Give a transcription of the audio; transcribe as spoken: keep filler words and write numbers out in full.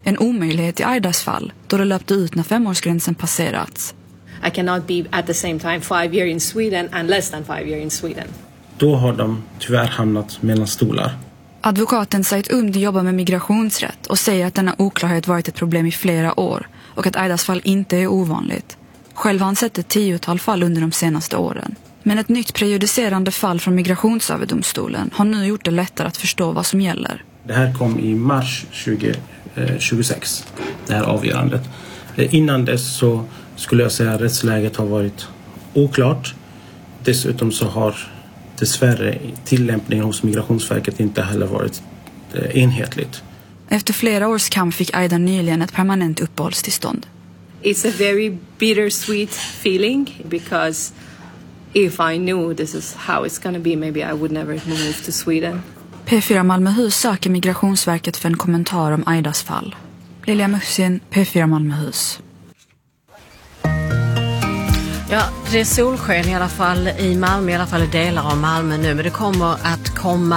En omöjlighet i Aidas fall då det löpte ut när femårsgränsen passerats. I cannot be at the same time five years in Sweden and less than five years in Sweden. Då har de tyvärr hamnat mellan stolar. Advokaten Said Undi jobbar med migrationsrätt och säger att denna oklarhet varit ett problem i flera år och att Aidas fall inte är ovanligt. Själv har han sett ett tiotal fall under de senaste åren. Men ett nytt prejudicerande fall från Migrationsöverdomstolen har nu gjort det lättare att förstå vad som gäller. Det här kom i mars tjugo tjugosex, det här avgörandet. Innan dess så skulle jag säga att rättsläget har varit oklart. Dessutom så har dessvärre tillämpningen hos Migrationsverket inte heller varit enhetligt. Efter flera års kamp fick Aida nyligen ett permanent uppehållstillstånd. It's a very bittersweet feeling because if I knew this is how it's going to be, maybe I would never move to Sweden. P fyra Malmöhus söker Migrationsverket för en kommentar om Aidas fall. Lilja Muxin, P fyra Malmöhus. Ja, det är solsken i alla fall i Malmö, i alla fall i delar av Malmö nu, men det kommer att komma